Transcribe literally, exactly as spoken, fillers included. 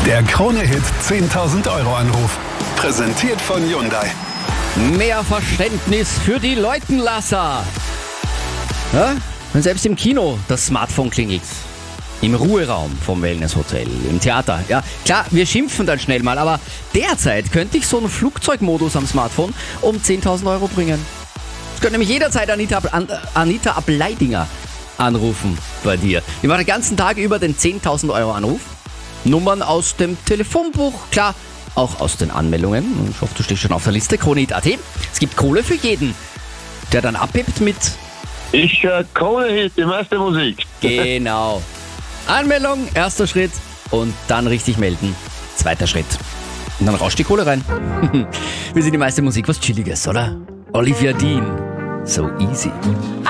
Der Krone-Hit zehntausend Euro Anruf. Präsentiert von Hyundai. Mehr Verständnis für die Leutenlasser. Ja? Wenn selbst im Kino das Smartphone klingelt. Im Ruheraum vom Wellnesshotel, im Theater. Ja, klar, wir schimpfen dann schnell mal, aber derzeit könnte ich so einen Flugzeugmodus am Smartphone um zehntausend Euro bringen. Ich könnte nämlich jederzeit Anita, An, Anita Ableidinger anrufen bei dir. Die macht den ganzen Tag über den zehntausend Euro Anruf. Nummern aus dem Telefonbuch, klar, auch aus den Anmeldungen. Ich hoffe, du stehst schon auf der Liste, Krone Hit Punkt at. Es gibt Kohle für jeden, der dann abhebt mit... Ich äh, Krone Hit, die meiste Musik. Genau. Anmeldung, erster Schritt und dann richtig melden, zweiter Schritt. Und dann rauscht die Kohle rein. Wir sind die meiste Musik, was Chilliges, oder? Olivia Dean, So Easy.